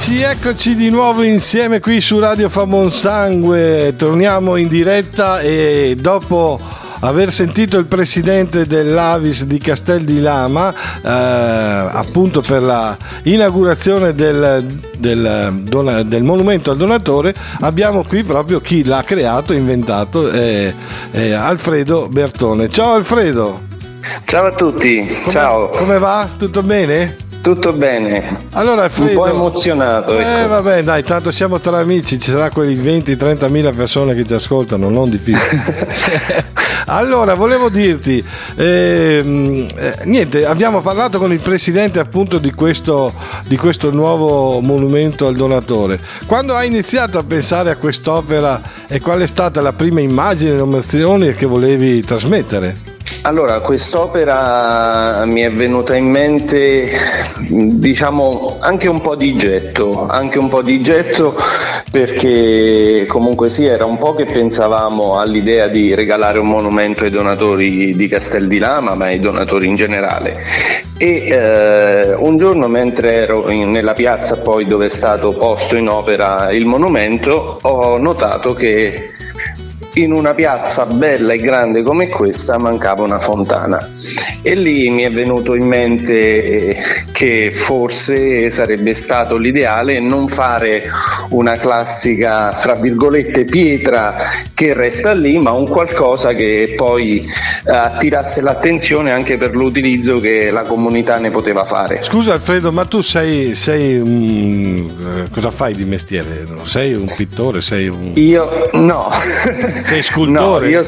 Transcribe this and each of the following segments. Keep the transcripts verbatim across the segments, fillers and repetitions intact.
Eccoci, eccoci di nuovo insieme qui su Radio Fammonsangue. Torniamo in diretta e dopo aver sentito il presidente dell'Avis di Castel di Lama, eh, appunto per la inaugurazione del, del, dona, del monumento al donatore, abbiamo qui proprio chi l'ha creato, inventato, eh, eh, Alfredo Bertone. Ciao Alfredo. Ciao a tutti, come, ciao. Come va? Tutto bene? Tutto bene. Allora, Alfredo, un po' emozionato. Eh ecco. vabbè, dai, tanto siamo tra amici, ci sarà quei venti trenta mila persone che ci ascoltano, non di più. Allora, volevo dirti, ehm, eh, niente, abbiamo parlato con il presidente appunto di questo, di questo nuovo monumento al donatore. Quando hai iniziato a pensare a quest'opera e qual è stata la prima immagine, emozione che volevi trasmettere? Allora, quest'opera mi è venuta in mente, diciamo, anche un po' di getto, anche un po' di getto perché comunque sì, era un po' che pensavamo all'idea di regalare un monumento ai donatori di Castel di Lama, ma ai donatori in generale. E eh, un giorno, mentre ero in, nella piazza poi dove è stato posto in opera il monumento, ho notato che in una piazza bella e grande come questa mancava una fontana e lì mi è venuto in mente che forse sarebbe stato l'ideale non fare una classica, fra virgolette, pietra che resta lì, ma un qualcosa che poi attirasse l'attenzione anche per l'utilizzo che la comunità ne poteva fare. Scusa Alfredo, ma tu sei, sei un... cosa fai di mestiere? Sei un pittore? Sei un... Io no. Sei scultore? No, io,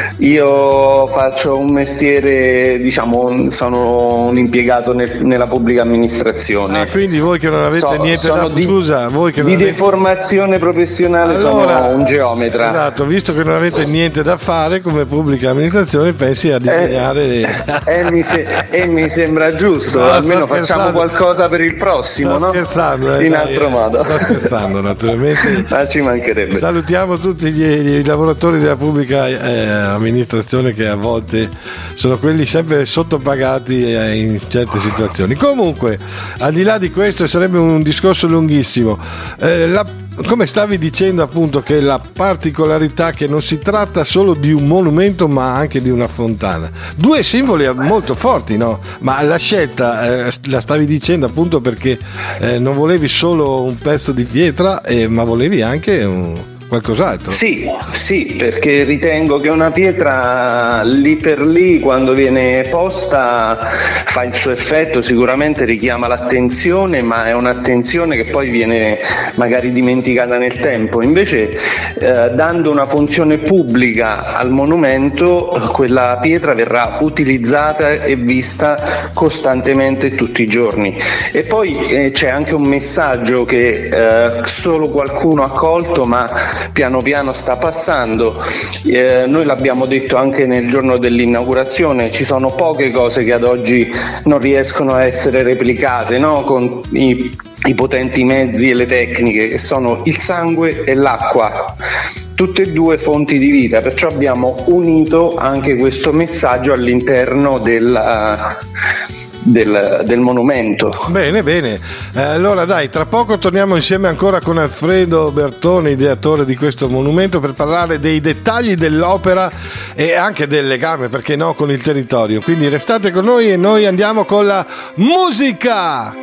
io faccio un mestiere, diciamo, sono un impiegato nel, nella pubblica amministrazione. Ah, quindi voi che non avete so, niente da di, scusa, voi che di non avete... deformazione professionale, allora, sono un geometra. Esatto, visto che non avete niente da fare come pubblica amministrazione, pensi a disegnare eh, e, e, mi se, e mi sembra giusto, no, almeno facciamo qualcosa per il prossimo, sto no? scherzando, eh, in dai, altro eh, modo. Sto scherzando, naturalmente. Ma ci mancherebbe. Salutiamo tutti gli, gli lavoratori della pubblica eh, amministrazione che a volte sono quelli sempre sottopagati eh, in certe situazioni. Comunque, al di là di questo, sarebbe un discorso lunghissimo. Eh, la, come stavi dicendo appunto, che la particolarità che non si tratta solo di un monumento ma anche di una fontana, due simboli molto forti, no? Ma la scelta eh, la stavi dicendo appunto perché eh, non volevi solo un pezzo di pietra eh, ma volevi anche un qualcos'altro. Sì, sì, perché ritengo che una pietra lì per lì, quando viene posta, fa il suo effetto, sicuramente richiama l'attenzione, ma è un'attenzione che poi viene magari dimenticata nel tempo. Invece, eh, dando una funzione pubblica al monumento, quella pietra verrà utilizzata e vista costantemente tutti i giorni. E poi eh, c'è anche un messaggio che eh, solo qualcuno ha colto, ma piano piano sta passando. Eh, noi l'abbiamo detto anche nel giorno dell'inaugurazione, ci sono poche cose che ad oggi non riescono a essere replicate, no? Con i, i potenti mezzi e le tecniche, che sono il sangue e l'acqua, tutte e due fonti di vita, perciò abbiamo unito anche questo messaggio all'interno della Del, del monumento. Bene, bene. Eh, allora dai, tra poco torniamo insieme ancora con Alfredo Bertone, ideatore di questo monumento, per parlare dei dettagli dell'opera e anche del legame, perché no, con il territorio. Quindi restate con noi e noi andiamo con la musica.